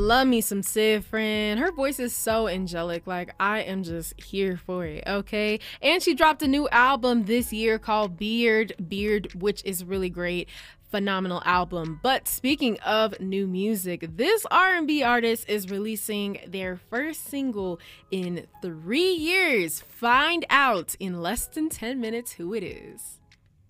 love me some Sid Friend. Her voice is so angelic. Like, I am just here for it, okay? And she dropped a new album this year called Beard, which is really great. Phenomenal album. But speaking of new music, this R&B artist is releasing their first single in 3 years. Find out in less than 10 minutes who it is.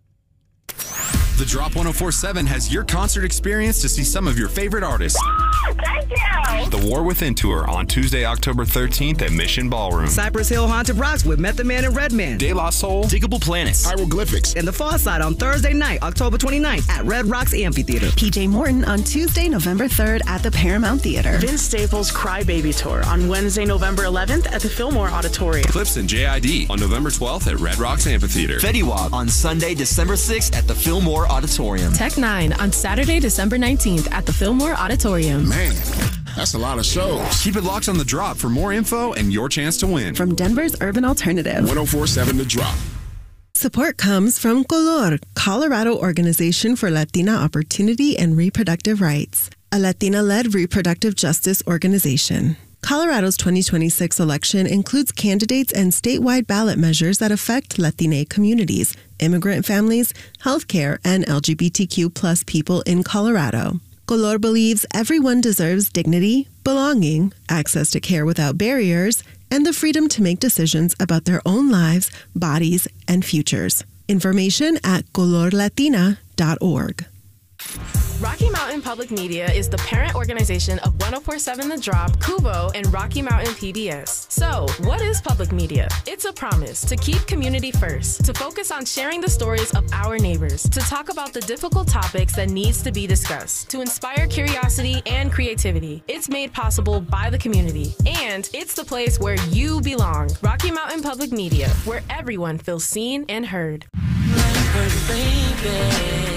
The Drop 104.7 has your concert experience to see some of your favorite artists. Thank you. The War Within Tour on Tuesday, October 13th at Mission Ballroom. Cypress Hill Haunted Rocks with Method Man and Redman. De La Soul, Diggable Planets, Hieroglyphics, And The Far Side on Thursday night, October 29th at Red Rocks Amphitheater. PJ Morton on Tuesday, November 3rd at the Paramount Theater. Vince Staples' Crybaby Tour on Wednesday, November 11th at the Fillmore Auditorium. Clips and JID on November 12th at Red Rocks Amphitheater. Fetty Wap on Sunday, December 6th at the Fillmore Auditorium. Tech 9 on Saturday, December 19th at the Fillmore Auditorium. Man, that's a lot of shows. Keep it locked on The Drop for more info and your chance to win. From Denver's Urban Alternative. 104.7 The Drop. Support comes from Color, Colorado Organization for Latina Opportunity and Reproductive Rights, a Latina-led reproductive justice organization. Colorado's 2026 election includes candidates and statewide ballot measures that affect Latina communities, immigrant families, healthcare, and LGBTQ plus people in Colorado. Color believes everyone deserves dignity, belonging, access to care without barriers, and the freedom to make decisions about their own lives, bodies, and futures. Information at colorlatina.org. Rocky Mountain Public Media is the parent organization of 104.7 The Drop, Kubo, and Rocky Mountain PBS. So, what is public media? It's a promise to keep community first, to focus on sharing the stories of our neighbors, to talk about the difficult topics that needs to be discussed, to inspire curiosity and creativity. It's made possible by the community, and it's the place where you belong. Rocky Mountain Public Media, where everyone feels seen and heard. Baby.